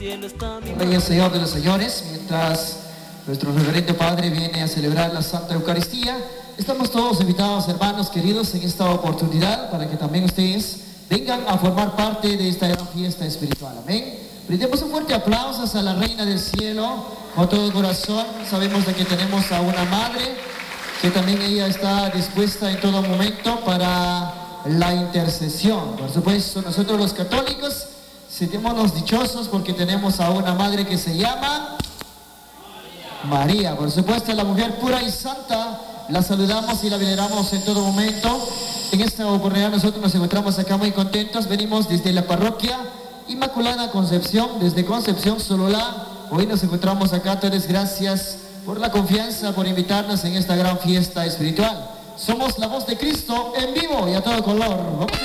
Rey el Señor de los señores, mientras nuestro reverendo Padre viene a celebrar la Santa Eucaristía, estamos todos invitados, hermanos queridos, en esta oportunidad para que también ustedes vengan a formar parte de esta gran fiesta espiritual. Amén. Brindemos un fuerte aplauso a la Reina del Cielo con todo corazón. Sabemos de que tenemos a una madre que también ella está dispuesta en todo momento para la intercesión. Por supuesto, nosotros los católicos sentémonos dichosos porque tenemos a una madre que se llama María. Por supuesto, la mujer pura y santa, la saludamos y la veneramos en todo momento. En esta oportunidad nosotros nos encontramos acá muy contentos. Venimos desde la parroquia Inmaculada Concepción, desde Concepción Sololá. Hoy nos encontramos acá. Todas gracias por la confianza, por invitarnos en esta gran fiesta espiritual. Somos la voz de Cristo en vivo y a todo color.